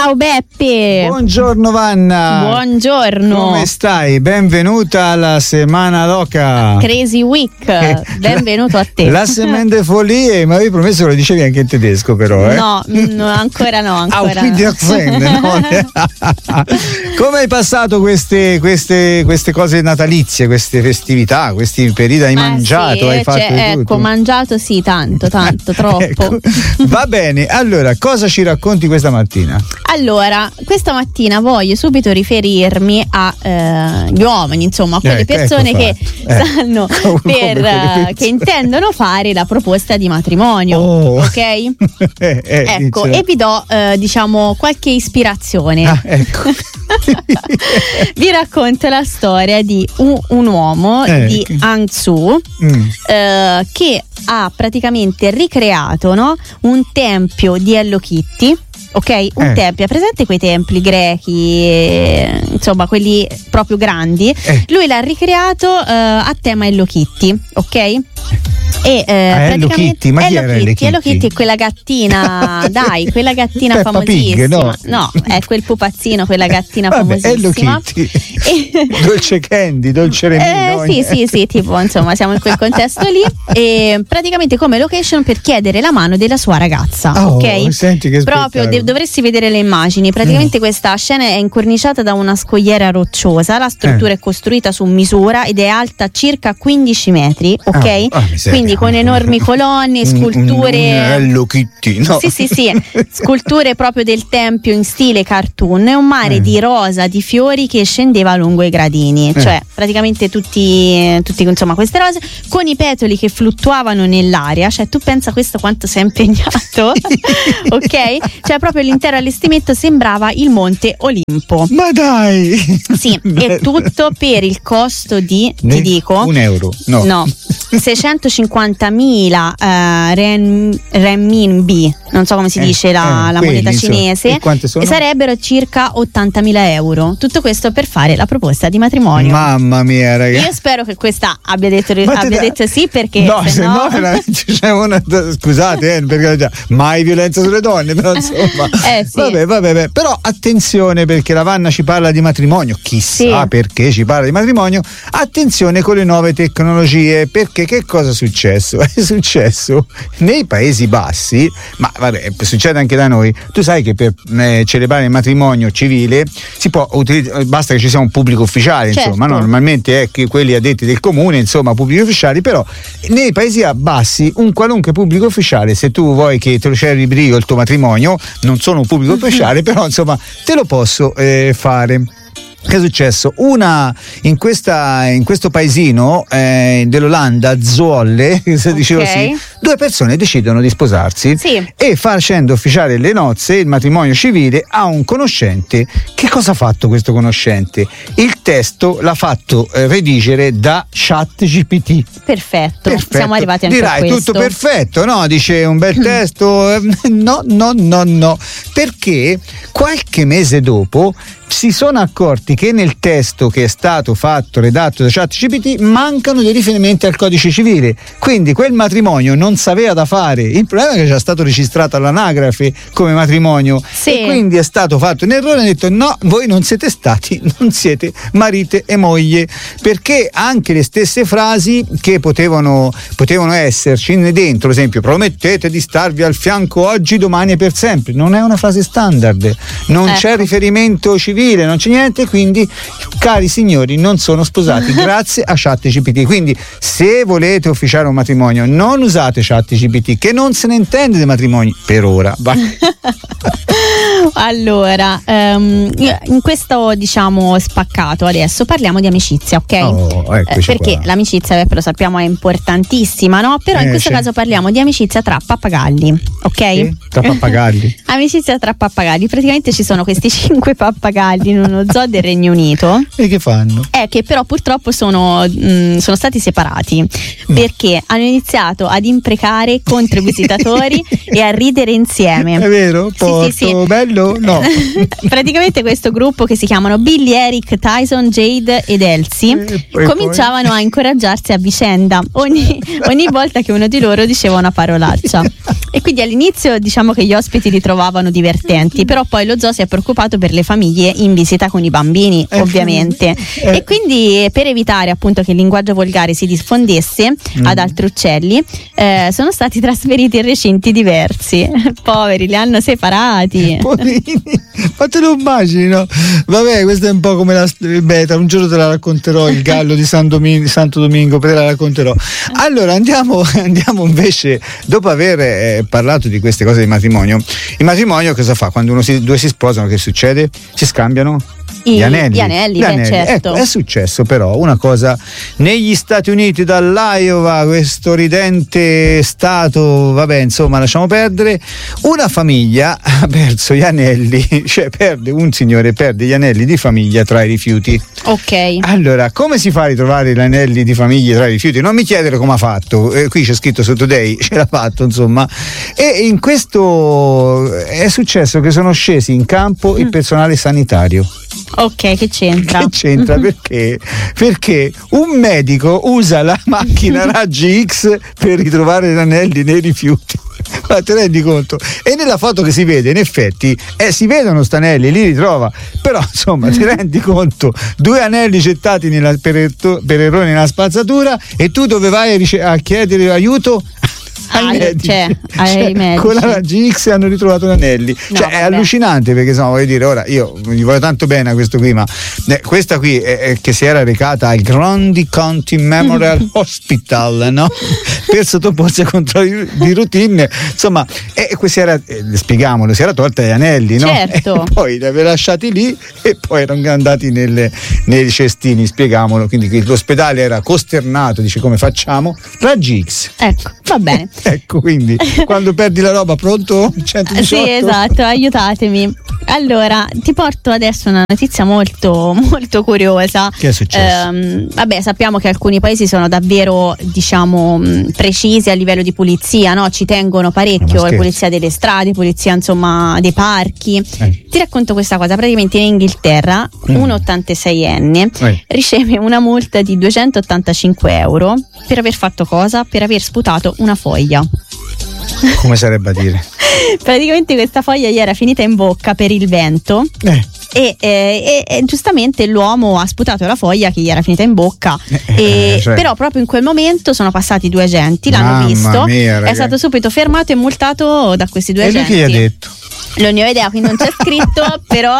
Ciao Beppe. Buongiorno Vanna. Buongiorno. Come stai? Benvenuta alla Settimana Loca. Crazy Week. Benvenuto a te. La Semaine de Folie, ma avevi promesso che lo dicevi anche in tedesco però, eh? No, ancora no. Quindi no. Come hai passato queste cose natalizie, queste festività, questi periodi? Hai mangiato? Sì, hai fatto di tutto? Ecco, mangiato sì, tanto, troppo. Ecco. Va bene, allora cosa ci racconti questa mattina? Allora, questa mattina voglio subito riferirmi agli uomini, insomma, a quelle persone che stanno che intendono fare la proposta di matrimonio, ok? Ecco, e vi do diciamo qualche ispirazione. Ecco. Vi racconto la storia di un uomo di Hangzhou che ha praticamente ricreato, no, un tempio di Hello Kitty. Ok, un tempio, è presente quei templi grechi, insomma quelli proprio grandi. Lui l'ha ricreato a tema Hello Kitty, ok? E Hello Kitty, ma chi era Hello Kitty? Hello Kitty è quella gattina, dai, quella gattina Peppa famosissima. Pig, no, è quel pupazzino, quella gattina famosissima. Hello Kitty. Dolce Candy, Dolce Remino. Sì, tipo, insomma, siamo in quel contesto lì. E praticamente come location per chiedere la mano della sua ragazza, ok? Senti che proprio dovresti vedere le immagini. Praticamente questa scena è incorniciata da una scogliera rocciosa. La struttura è costruita su misura ed è alta circa 15 metri, ok? Quindi con enormi colonne, sculture. Hello Kitty, no? Sì, sculture proprio del tempio in stile cartoon e un mare di rosa, di fiori che scendeva lungo i gradini. Cioè, praticamente tutti insomma queste rose con i petali che fluttuavano nell'aria. Cioè, tu pensa questo quanto sei impegnato, ok? Cioè, proprio l'intero allestimento sembrava il Monte Olimpo. Ma dai! Sì, e tutto per il costo di, ti dico, €1. No. 650.000 renminbi, non so come si dice la moneta cinese, e sarebbero circa 80.000 euro. Tutto questo per fare la proposta di matrimonio. Mamma mia, ragazzi. Io spero che questa abbia detto sì, perché se no veramente c'è una. Scusate, perché mai violenza sulle donne, però insomma. Sì. Vabbè, però attenzione, perché la Vanna ci parla di matrimonio, chissà perché ci parla di matrimonio. Attenzione con le nuove tecnologie, perché che cosa è successo? È successo nei Paesi Bassi, ma vabbè, succede anche da noi. Tu sai che per celebrare il matrimonio civile si può utilizzare, basta che ci sia un pubblico ufficiale, insomma, no? Normalmente è che quelli addetti del comune, insomma, pubblici ufficiali, però nei Paesi Bassi un qualunque pubblico ufficiale, se tu vuoi che te lo celebri io il tuo matrimonio, non sono un pubblico ufficiale, però insomma te lo posso fare. Che è successo? In questo paesino dell'Olanda, Zwolle, se dicevo così, 2 persone decidono di sposarsi e facendo ufficiale le nozze, il matrimonio civile, a un conoscente. Che cosa ha fatto questo conoscente? Il testo l'ha fatto redigere da ChatGPT. Perfetto. Siamo arrivati anche a questo. Dirai, tutto perfetto, no? Dice un bel testo. No, perché qualche mese dopo si sono accorti che nel testo che è stato redatto da ChatGPT mancano dei riferimenti al codice civile, quindi quel matrimonio non sapeva da fare. Il problema è che era stato registrato all'anagrafe come matrimonio e quindi è stato fatto un errore. Ha detto no, voi non siete marito e moglie, perché anche le stesse frasi che potevano esserci dentro, ad esempio promettete di starvi al fianco oggi, domani e per sempre, non è una frase standard, non c'è riferimento civile, non c'è niente, quindi cari signori non sono sposati grazie a ChatGPT. Quindi se volete ufficiare un matrimonio non usate ChatGPT, che non se ne intende dei matrimoni per ora. Allora, in questo diciamo spaccato adesso parliamo di amicizia, ok? Perché l'amicizia, lo sappiamo, è importantissima, no? Però in questo caso parliamo di amicizia tra pappagalli, ok? Tra pappagalli. Amicizia tra pappagalli. Praticamente ci sono questi 5 pappagalli in uno zoo del Regno Unito. E che fanno? Che però purtroppo sono stati separati perché hanno iniziato ad imprecare contro i visitatori e a ridere insieme. È vero? Belli quello? No. Praticamente questo gruppo, che si chiamano Billy, Eric, Tyson, Jade ed Elsie, cominciavano a incoraggiarsi a vicenda ogni volta che uno di loro diceva una parolaccia. E quindi all'inizio diciamo che gli ospiti li trovavano divertenti, però poi lo zoo si è preoccupato per le famiglie in visita con i bambini, ovviamente. E quindi, per evitare appunto che il linguaggio volgare si diffondesse ad altri uccelli, sono stati trasferiti in recinti diversi. Poveri, li hanno separati. Poverini, ma te lo immagini, no? Vabbè, questa è un po' come la beta, un giorno te la racconterò, il gallo di Santo Domingo, te la racconterò. Allora andiamo invece, dopo aver parlato di queste cose di matrimonio. Il matrimonio cosa fa? Quando due si sposano, che succede? Si scambiano gli anelli. Certo. Ecco, è successo però una cosa negli Stati Uniti, dall'Iowa, questo ridente stato, vabbè, insomma, lasciamo perdere. Una famiglia ha perso gli anelli, cioè un signore perde gli anelli di famiglia tra i rifiuti. Ok. Allora, come si fa a ritrovare gli anelli di famiglia tra i rifiuti? Non mi chiedere come ha fatto, qui c'è scritto su Today, ce l'ha fatto, insomma. E in questo è successo che sono scesi in campo il personale sanitario. Ok, che c'entra? Che c'entra? Perché? Perché un medico usa la macchina raggi X per ritrovare gli anelli nei rifiuti. Ma te rendi conto? E nella foto che si vede, in effetti, si vedono sti anelli, li ritrova. Però, insomma, ti rendi conto? 2 anelli gettati per errore nella spazzatura, e tu dove vai a chiedere aiuto? Ai medici. Con la raggi X hanno ritrovato gli anelli. No, è allucinante, perché voglio dire, ora io gli voglio tanto bene a questo qui, ma questa qui è che si era recata al Grundy County Memorial Hospital, no? Per sottoporsi a controlli di routine, insomma, spieghiamolo, si era tolta gli anelli, no? Certo. E poi li aveva lasciati lì e poi erano andati nei cestini, spieghiamolo. Quindi l'ospedale era costernato, dice: come facciamo? Raggi X. Ecco, va bene. Ecco, quindi quando perdi la roba, pronto? 118? Sì, esatto, aiutatemi. Allora, ti porto adesso una notizia molto molto curiosa. Che è successo? Vabbè, sappiamo che alcuni paesi sono davvero, diciamo, precisi a livello di pulizia, no? Ci tengono parecchio, la pulizia delle strade, pulizia, insomma, dei parchi. Ti racconto questa cosa: praticamente in Inghilterra un 86enne riceve una multa di 285 euro per aver fatto cosa? Per aver sputato una foglia. Come sarebbe a dire? Praticamente questa foglia gli era finita in bocca per il vento e giustamente l'uomo ha sputato la foglia che gli era finita in bocca, però proprio in quel momento sono passati 2 agenti, l'hanno visto, è stato subito fermato e multato da questi 2 agenti. E lui che gli ha detto? Non ne ho idea, quindi non c'è scritto, però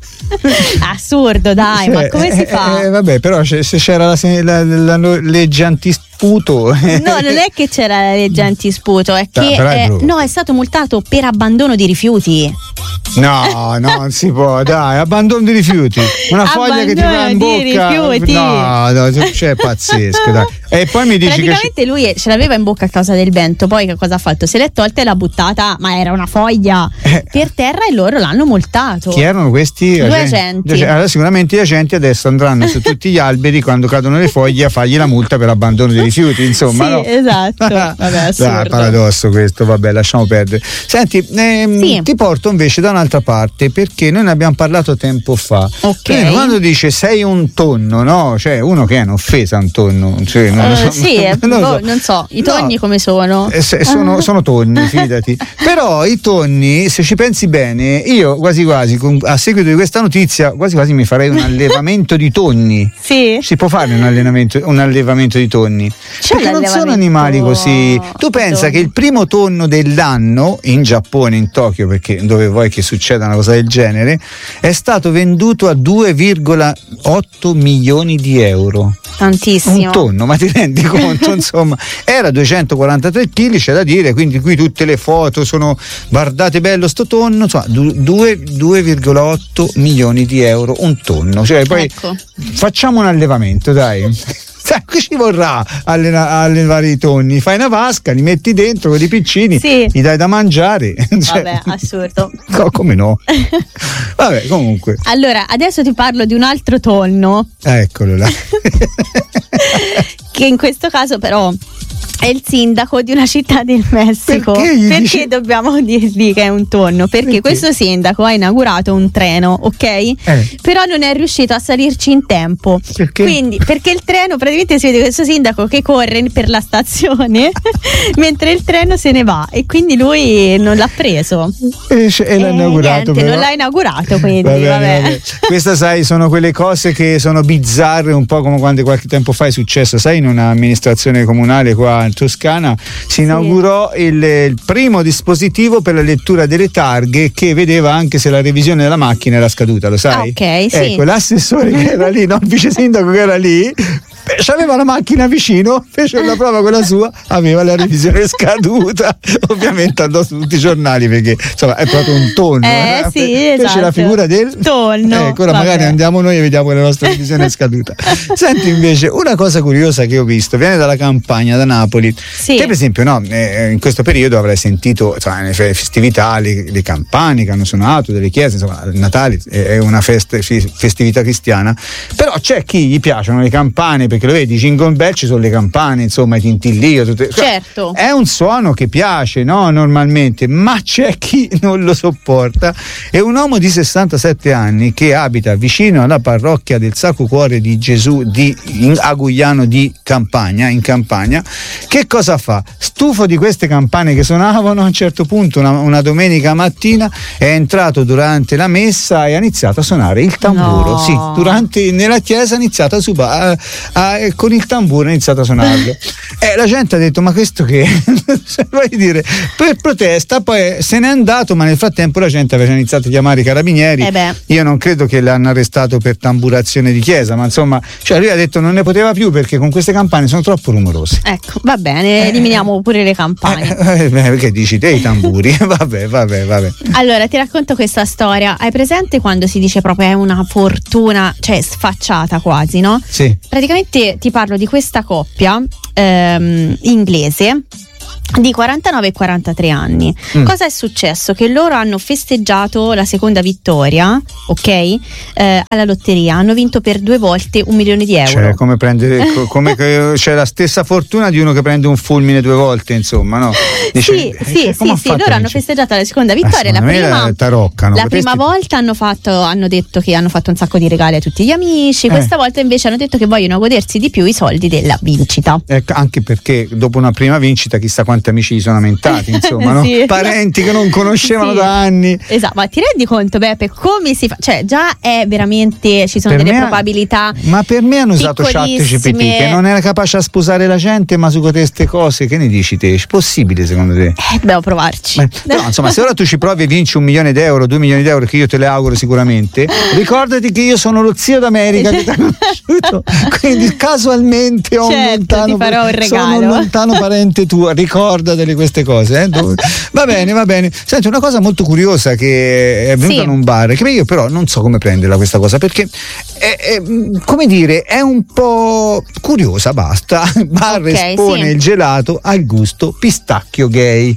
assurdo, dai, ma come si fa? Vabbè, però se c'era la legge antisputo. No, non è che c'era la legge antisputo, è che è stato multato per abbandono di rifiuti. No, non si può, dai, abbandono di rifiuti. Una foglia che ti va in bocca. Rifiuti. No, cioè, pazzesco, dai. E poi mi dici praticamente lui ce l'aveva in bocca a causa del vento, poi che cosa ha fatto? Se l'è tolta e l'ha buttata, ma era una foglia per terra, e loro l'hanno multato. Chi erano questi? 2 agenti. Allora, sicuramente gli agenti adesso andranno su tutti gli alberi quando cadono le foglie a fargli la multa per abbandono di rifiuti, insomma. Sì, no? Esatto. Vabbè, dai, paradosso questo, vabbè, lasciamo perdere. Senti, ti porto invece da un'altra parte, perché noi ne abbiamo parlato tempo fa. Ok. Quando dice sei un tonno, no? Cioè uno che è un'offesa, un tonno, cioè, non so, i tonni come sono? Sono tonni, fidati. Però i tonni, se ci pensi bene, io quasi a seguito di questa notizia quasi mi farei un allevamento di tonni. Sì. Si può fare un allevamento di tonni? Perché non sono animali così. Tu pensa che il primo tonno dell'anno in Giappone, in Tokyo, perché dove vuoi che succeda una cosa del genere, è stato venduto a 2,8 milioni di euro. Tantissimo. Un tonno, ma ti rendi conto? Insomma, era 243 kg, c'è da dire, quindi qui tutte le foto sono: guardate bello sto tonno, insomma, 2,8 milioni di euro un tonno. Cioè, poi facciamo un allevamento, dai. Qui ci vorrà allevare i tonni, fai una vasca, li metti dentro con i piccini, gli dai da mangiare. Vabbè, assurdo. No, come no? Vabbè, comunque. Allora, adesso ti parlo di un altro tonno. Eccolo là. Che in questo caso però è il sindaco di una città del Messico. Perché dobbiamo dirgli che è un tonno? Perché questo sindaco ha inaugurato un treno, ok? Però non è riuscito a salirci in tempo. Perché il treno, praticamente si vede questo sindaco che corre per la stazione mentre il treno se ne va, e quindi lui non l'ha preso e l'ha inaugurato. Non l'ha inaugurato, quindi vabbè. Questa, sai, sono quelle cose che sono bizzarre, un po' come quando qualche tempo fa è successo, sai, in un'amministrazione comunale qua in Toscana si inaugurò il primo dispositivo per la lettura delle targhe che vedeva anche se la revisione della macchina era scaduta, lo sai? Ecco, l'assessore che era lì, no, il vice sindaco che era lì, c'aveva la macchina vicino, fece la prova con la sua, aveva la revisione scaduta. Ovviamente andò su tutti i giornali perché insomma è proprio un tonno. Fece la figura del tonno. Ora magari andiamo noi e vediamo la nostra revisione scaduta. Senti, invece, una cosa curiosa che ho visto viene dalla Campania, da Napoli, che per esempio in questo periodo avrai sentito, insomma, nelle festività le campane che hanno suonato delle chiese, insomma il Natale è una festività cristiana, però c'è chi gli piacciono le campane perché lo vedi, Jingle Bell, ci sono le campane, insomma, i tintillio, certo, è un suono che piace, no, normalmente, ma c'è chi non lo sopporta. È un uomo di 67 anni che abita vicino alla parrocchia del Sacro Cuore di Gesù di Agugliano di Campania, in Campania. Che cosa fa? Stufo di queste campane che suonavano, a un certo punto una domenica mattina è entrato durante la messa e ha iniziato a suonare il tamburo. Sì, nella chiesa ha iniziato con il tamburo ha iniziato a suonarlo. La gente ha detto: ma questo che vuoi dire? Per protesta, poi se n'è andato, ma nel frattempo la gente aveva iniziato a chiamare i carabinieri. Io non credo che l'hanno arrestato per tamburazione di chiesa, ma insomma, cioè lui ha detto non ne poteva più perché con queste campane sono troppo rumorose. Ecco, va bene, eliminiamo pure le campane. Perché dici te i tamburi? vabbè. Allora, ti racconto questa storia. Hai presente quando si dice proprio è una fortuna, cioè sfacciata quasi, no? Sì. Praticamente ti parlo di questa coppia inglese di 49 e 43 anni. Cosa è successo? Che loro hanno festeggiato la seconda vittoria, ok? Alla lotteria hanno vinto per 2 volte €1 milione. Cioè, come prendere c'è la stessa fortuna di uno che prende un fulmine 2 volte, insomma, no? Sì, loro hanno festeggiato la seconda vittoria. La prima volta hanno detto che hanno fatto un sacco di regali a tutti gli amici. Questa volta invece hanno detto che vogliono godersi di più i soldi della vincita. Anche perché dopo una prima vincita chissà quanti amici sono aumentati, insomma, no? Parenti che non conoscevano da anni. Esatto, ma ti rendi conto, Beppe, come si fa? Cioè, già è veramente, ci sono delle probabilità. Ma per me hanno usato ChatGPT che non era capace a sposare la gente, ma su queste cose che ne dici te? È possibile secondo te? Dobbiamo provarci. No, insomma, se ora tu ci provi e vinci €1 milione, €2 milioni, che io te le auguro sicuramente, ricordati che io sono lo zio d'America che ti ha conosciuto, quindi casualmente ho ti farò un regalo. Sono un lontano parente tuo, ricordatele queste cose, Va bene. Senti, una cosa molto curiosa che è venuta in un bar, che io però non so come prenderla questa cosa, perché è come dire, è un po' curiosa, basta. Bar espone il gelato al gusto pistacchio gay.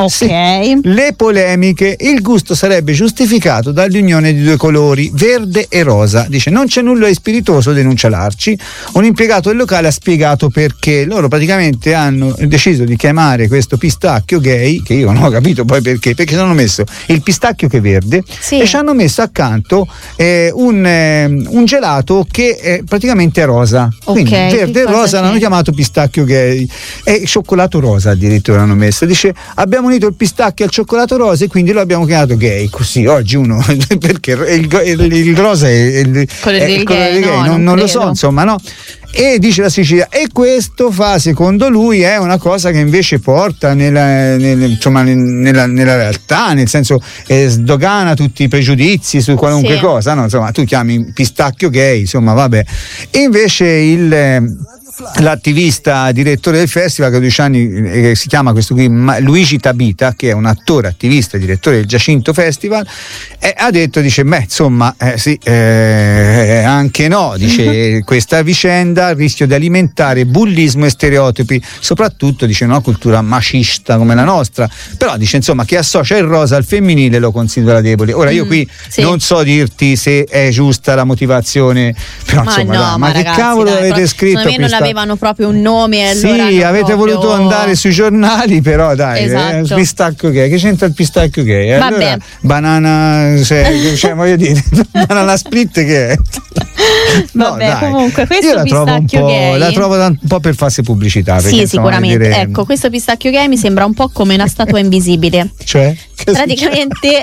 Le polemiche, il gusto sarebbe giustificato dall'unione di 2 colori, verde e rosa. Dice non c'è nulla di spiritoso, denuncia l'Arci. Un impiegato del locale ha spiegato perché loro praticamente hanno deciso di chiamare questo pistacchio gay, che io non ho capito poi perché ci hanno messo il pistacchio che è verde e ci hanno messo accanto un gelato che praticamente è rosa, quindi verde e rosa l'hanno chiamato pistacchio gay, e cioccolato rosa addirittura hanno messo. Dice abbiamo unito il pistacchio al cioccolato rosa e quindi lo abbiamo chiamato gay. Così oggi uno perché il rosa è il colore del gay, non lo so, insomma, no? E dice la Sicilia, e questo secondo lui è una cosa che invece porta nella realtà, nel senso sdogana tutti i pregiudizi su qualunque cosa, no? Insomma, tu chiami pistacchio gay, insomma, vabbè. E invece l'attivista direttore del festival, che ha 12 anni, si chiama questo qui Luigi Tabita, che è un attore, attivista, direttore del Giacinto Festival, ha detto, dice, anche no, dice, questa vicenda rischia di alimentare bullismo e stereotipi, soprattutto, dice, in una cultura macista come la nostra, però dice, insomma, chi associa il rosa al femminile lo considera debole. Ora io qui non so dirti se è giusta la motivazione, però insomma, ma che ragazzi, cavolo avete scritto? Secondo me non avevano proprio un nome. Sì, allora avete voluto andare sui giornali, però dai, esatto. Pistacchio gay, che c'entra il pistacchio gay? Vabbè. Allora, banana, cioè voglio dire, banana split che è? No, vabbè, dai. comunque questo io la pistacchio gay la trovo un po' per farsi pubblicità. Sì, sicuramente. Ecco, questo pistacchio gay mi sembra un po' come una statua invisibile. Cioè? Praticamente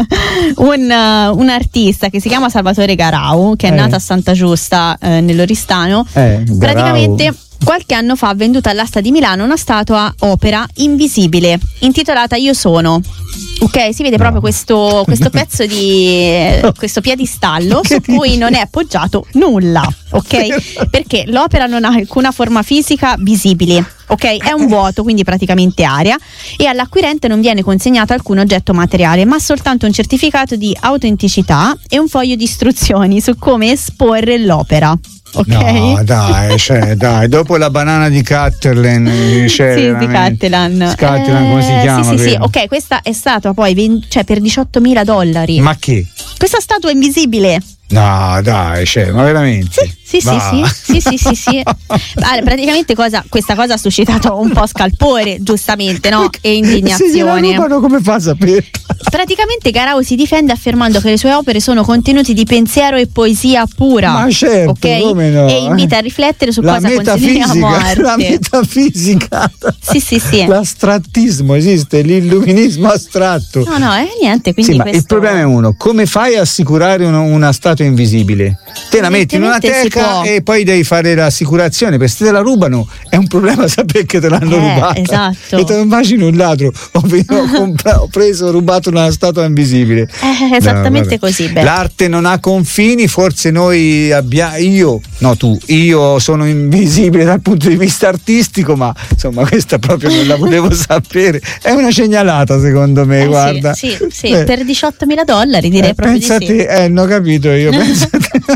un artista che si chiama Salvatore Garau, che è nato a Santa Giusta nell'Oristano, praticamente qualche anno fa ha venduto all'asta di Milano una statua opera invisibile intitolata Io sono. Ok, si vede proprio questo pezzo di questo piedistallo su cui non è appoggiato nulla, ok? Perché l'opera non ha alcuna forma fisica visibile, ok? È un vuoto, quindi praticamente aria, e all'acquirente non viene consegnato alcun oggetto materiale, ma soltanto un certificato di autenticità e un foglio di istruzioni su come esporre l'opera. Okay. No, dai, dopo la banana di Catterland, sì, di Cattelan, come si chiama? Sì, ok, questa è statua poi per $18.000. Ma che? Questa statua invisibile. No, dai, ma veramente? Sì. Allora, praticamente questa cosa ha suscitato un po' scalpore, giustamente, no? E indignazione. Se come fa a sapere? Praticamente Garau si difende affermando che le sue opere sono contenuti di pensiero e poesia pura. Ma certo, okay? come no? E invita a riflettere su cosa consideriamo arte. La metafisica. Sì. L'astrattismo esiste, l'illuminismo astratto. No, niente, quindi ma il problema è uno: come fai a assicurare una statua invisibile? Te la metti in una teca e poi devi fare l'assicurazione, perché se te la rubano è un problema sapere che te l'hanno rubata. Esatto. E te lo immagini un ladro, ho rubato una statua invisibile. Esattamente così. Beh. L'arte non ha confini, forse noi io sono invisibile dal punto di vista artistico, ma insomma questa proprio non la volevo sapere. È una segnalata secondo me, guarda. Sì, per $18.000 direi proprio pensa di sì. Non ho capito io, pensa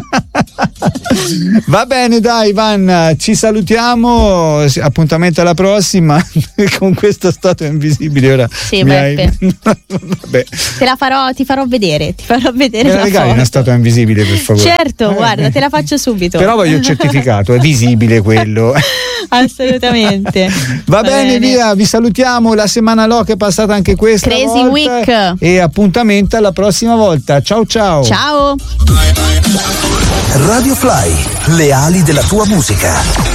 Va bene, dai, Ivan, ci salutiamo, appuntamento alla prossima con questa statua invisibile. Ora Vabbè. Ti farò vedere me la regali una statua invisibile, per favore? Certo, guarda, te la faccio subito. Però voglio il certificato, è visibile quello. Assolutamente. Va bene, via, vi salutiamo, la settimana che è passata anche questa Crazy Week, e appuntamento alla prossima volta. Ciao. Radio Fly, le ali della tua musica.